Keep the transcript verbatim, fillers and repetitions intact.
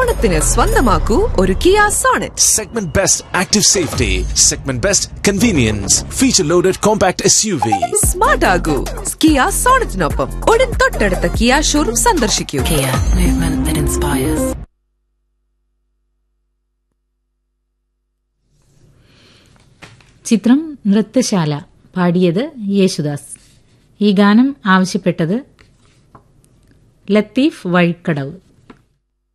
ഓണത്തിന് സ്വന്തമാക്കൂ ഒരു Kia Sonet. Segment Best Active Safety, Segment Best Convenience, Feature Loaded Compact S U V. Smart ആകൂ Kia സോണറ്റിനൊപ്പം ഉടൻ തൊട്ടടുത്ത Kia showroom സന്ദർശിക്കൂ. Kia, movement that inspires. ചിത്രം നൃത്തശാല. പാടിയത് യേശുദാസ്. ഈ ഗാനം ആവശ്യപ്പെട്ടത് ലത്തീഫ് വഴിക്കടവ്.